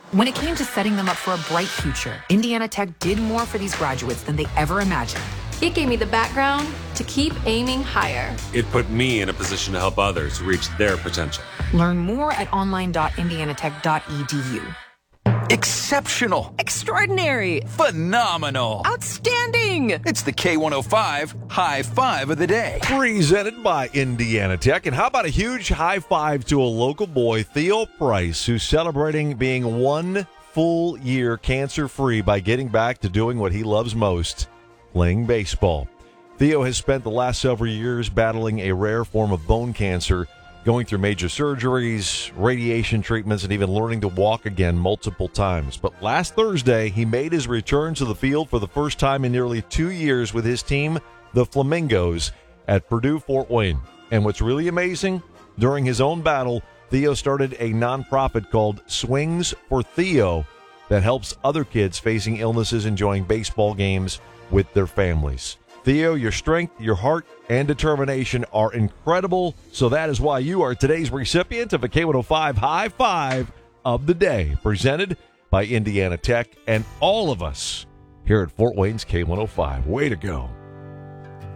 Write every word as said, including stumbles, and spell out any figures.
When it came to setting them up for a bright future, Indiana Tech did more for these graduates than they ever imagined. It gave me the background to keep aiming higher. It put me in a position to help others reach their potential. Learn more at online dot indiana tech dot e d u. Exceptional. Extraordinary. Phenomenal. Outstanding. It's the K one oh five High Five of the Day. Presented by Indiana Tech. And how about a huge high five to a local boy, Theo Price, who's celebrating being one full year cancer-free by getting back to doing what he loves most, playing baseball. Theo has spent the last several years battling a rare form of bone cancer, going through major surgeries, radiation treatments, and even learning to walk again multiple times. But last Thursday, he made his return to the field for the first time in nearly two years with his team, the Flamingos, at Purdue Fort Wayne. And what's really amazing, during his own battle, Theo started a nonprofit called Swings for Theo that helps other kids facing illnesses enjoying baseball games with their families. Theo, your strength, your heart, and determination are incredible, so that is why you are today's recipient of a K one oh five High Five of the Day, presented by Indiana Tech and all of us here at Fort Wayne's K one oh five. Way to go.